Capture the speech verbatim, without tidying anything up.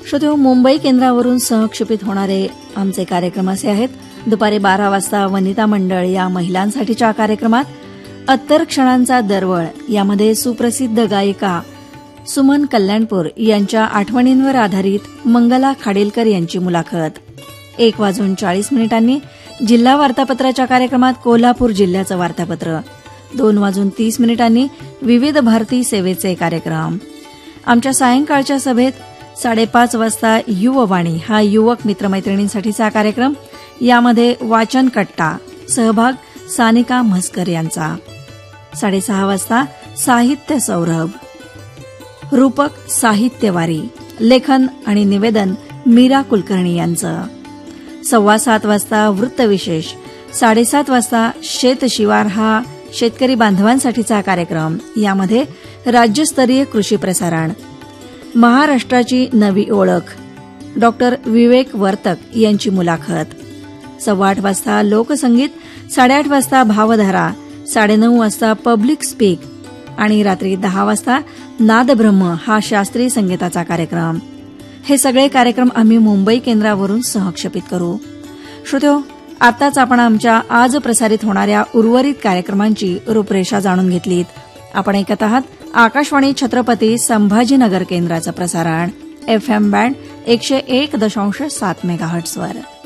श्रोत्यो, मुंबई केंद्रावरून सहक्षेपित होणारे आमचे कार्यक्रम असे आहेत. दुपारी बारा वाजता वनिता मंडळ या महिलांसाठीच्या कार्यक्रमात अत्तर क्षणांचा दरवळ यामध्ये सुप्रसिद्ध गायिका सुमन कल्याणपूर यांच्या आठवणींवर आधारित मंगला खाडेलकर यांची मुलाखत. एक वाजून चाळीस मिनिटांनी जिल्हा वार्तापत्राच्या कार्यक्रमात कोल्हापूर जिल्ह्याचं वार्तापत्र. दोन वाजून तीस मिनिटांनी विविध भारती सेवेचे कार्यक्रम. आमच्या सायंकाळच्या सभेत साडेपाच वाजता युववाणी हा युवक मित्रमैत्रिणींसाठीचा कार्यक्रम. यामध्ये वाचन कट्टा, सहभाग सानिका म्हस्कर यांचा. साडेसहा वाजता साहित्य सौरभ, रूपक साहित्यवारी, लेखन आणि निवेदन मीरा कुलकर्णी यांचं. सव्वा सात वाजता वृत्तविशेष. साडेसात वाजता शेतशिवार हा शेतकरी बांधवांसाठीचा कार्यक्रम. यामध्ये राज्यस्तरीय कृषी प्रसारण, महाराष्ट्राची नवी ओळख, डॉक्टर विवेक वर्तक यांची मुलाखत. सव्वा आठ वाजता लोकसंगीत. साडेआठ वाजता भावधारा. साडेनऊ वाजता पब्लिक स्पीक आणि रात्री दहा वाजता नादब्रह्म हा शास्त्रीय संगीताचा कार्यक्रम. हे सगळे कार्यक्रम आम्ही मुंबई केंद्रावरून सहक्षेपित करू. श्रोत्यो, आताच आपण आमच्या आज प्रसारित होणाऱ्या उर्वरित कार्यक्रमांची रूपरेषा जाणून घेतलीत. आपण ऐकत आहात आकाशवाणी छत्रपती संभाजीनगर केंद्राचं प्रसारण एफ एम बँड एकशे एक दशांश सात मेगाहर्ट्झवर.